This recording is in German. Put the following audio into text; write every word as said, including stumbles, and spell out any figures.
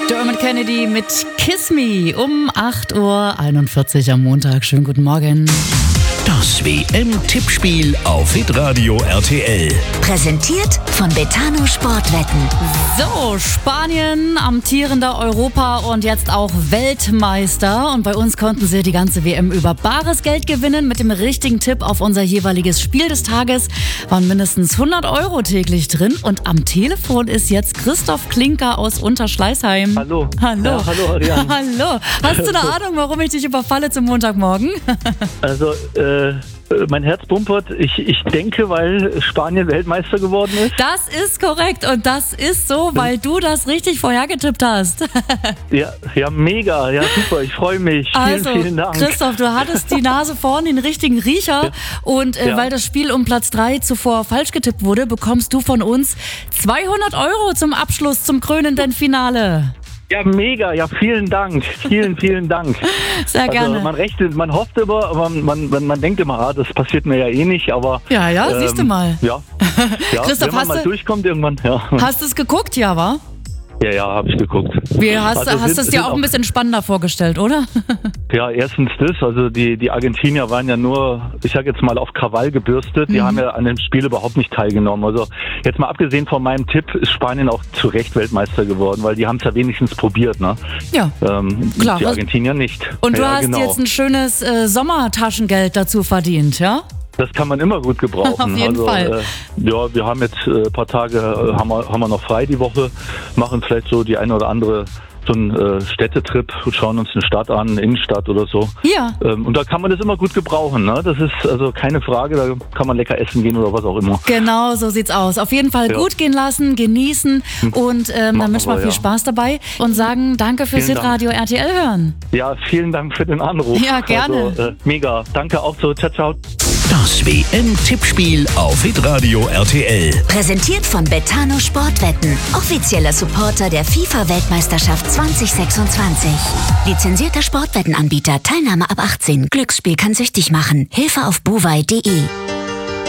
Dermot Kennedy mit Kiss Me um acht Uhr einundvierzig am Montag. Schönen guten Morgen. Das W M-Tippspiel auf Hitradio R T L. Präsentiert von Betano Sportwetten. So, Spanien, amtierender Europa- und jetzt auch Weltmeister. Und bei uns konnten sie die ganze W M über bares Geld gewinnen. Mit dem richtigen Tipp auf unser jeweiliges Spiel des Tages waren mindestens hundert Euro täglich drin. Und am Telefon ist jetzt Christoph Klinker aus Unterschleißheim. Hallo. Hallo. Ja, hallo, Ariane. Hallo. Hast du eine Ahnung, warum ich dich überfalle zum Montagmorgen? Also, äh, mein Herz pumpert. Ich, ich denke, weil Spanien Weltmeister geworden ist. Das ist korrekt und das ist so, weil du das richtig vorhergetippt hast. Ja, ja, mega. Ja, super. Ich freue mich. Also, vielen, vielen Dank. Christoph, du hattest die Nase vorn, den richtigen Riecher. Und äh, Ja. weil das Spiel um Platz drei zuvor falsch getippt wurde, bekommst du von uns zweihundert Euro zum Abschluss, zum krönenden Finale. Ja, mega. Ja, vielen Dank. Vielen, vielen Dank. Sehr gerne. Also, man rechnet, man hofft immer, aber man, man, man denkt immer, ah, das passiert mir ja eh nicht, aber... Ja, ja, ähm, siehst du mal. Ja. ja Christoph, wenn man hast mal du- durchkommt irgendwann, ja. Hast du es geguckt, ja, wa? Ja, ja, habe ich geguckt. Wie hast, Also, hast du es sind- dir sind auch ein bisschen spannender vorgestellt, oder? Ja, erstens das, also die, die Argentinier waren ja nur, ich sag jetzt mal, auf Krawall gebürstet. Die Mhm. haben ja an dem Spiel überhaupt nicht teilgenommen. Also jetzt mal abgesehen von meinem Tipp ist Spanien auch zu Recht Weltmeister geworden, weil die haben es ja wenigstens probiert, ne? Ja. Ähm, Klar. Die Argentinier nicht. Und du ja, hast genau. jetzt ein schönes äh, Sommertaschengeld dazu verdient, ja? Das kann man immer gut gebrauchen. Auf jeden also, Fall. Äh, ja, wir haben jetzt äh, ein paar Tage, äh, haben, wir, haben wir noch frei die Woche, machen vielleicht so die eine oder andere so einen äh, Städtetrip, schauen uns eine Stadt an, eine Innenstadt oder so. Ja. Ähm, und da kann man das immer gut gebrauchen. Ne? Das ist also keine Frage, da kann man lecker essen gehen oder was auch immer. Genau, so sieht's aus. Auf jeden Fall Ja. gut gehen lassen, genießen und ähm, dann Machen wünschen wir wir, viel ja. Spaß dabei und sagen danke fürs Vielen Dank. Hitradio R T L hören. Ja, vielen Dank für den Anruf. Ja, gerne. Also, äh, mega. Danke auch so. Ciao, ciao. Das W M-Tippspiel auf Hitradio R T L. Präsentiert von Betano Sportwetten. Offizieller Supporter der FIFA-Weltmeisterschaft zwanzig sechsundzwanzig. Lizenzierter Sportwettenanbieter. Teilnahme ab achtzehn. Glücksspiel kann süchtig machen. Hilfe auf buwei punkt de.